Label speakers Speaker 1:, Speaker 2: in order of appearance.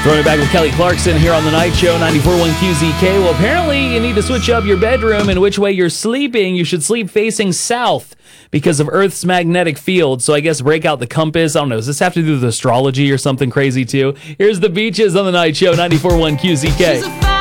Speaker 1: Throwing it back with Kelly Clarkson here on the Night Show, 94.1 QZK. Well, apparently you need to switch up your bedroom and which way you're sleeping. You should sleep facing south because of Earth's magnetic field. So I guess break out the compass. I don't know. Does this have to do with astrology or something crazy too? Here's the Beaches on the Night Show, 94.1 QZK.